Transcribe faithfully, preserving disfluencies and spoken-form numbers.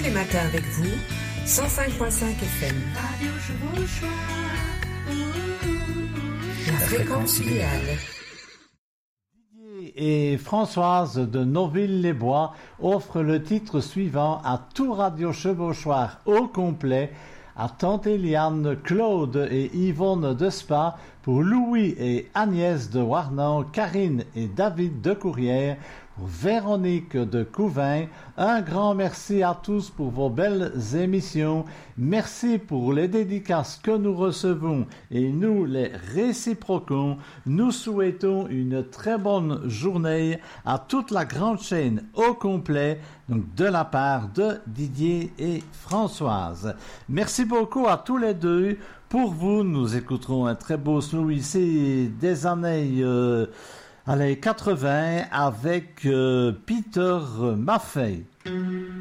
les matins avec vous, cent cinq virgule cinq F M. La fréquence idéale. Et Françoise de Noville-les-Bois offre le titre suivant à tout Radio Chevauchoir au complet, à Tante Eliane, Claude et Yvonne de Spa, pour Louis et Agnès de Warnan, Karine et David de Courrières, pour Véronique de Couvain. Un grand merci à tous pour vos belles émissions. Merci pour les dédicaces que nous recevons et nous les réciproquons. Nous souhaitons une très bonne journée à toute la grande chaîne au complet, donc de la part de Didier et Françoise. Merci beaucoup à tous les deux. Pour vous, nous écouterons un très beau slow ici des années euh, allez, quatre-vingts avec euh, Peter Maffay.